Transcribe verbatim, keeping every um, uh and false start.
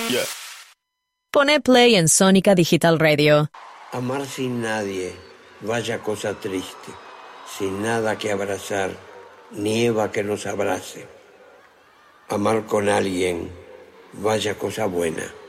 Yeah. Pone play en Sónica Digital Radio. Amar sin nadie, vaya cosa triste, sin nada que abrazar, nieva que nos abrace. Amar con alguien, vaya cosa buena,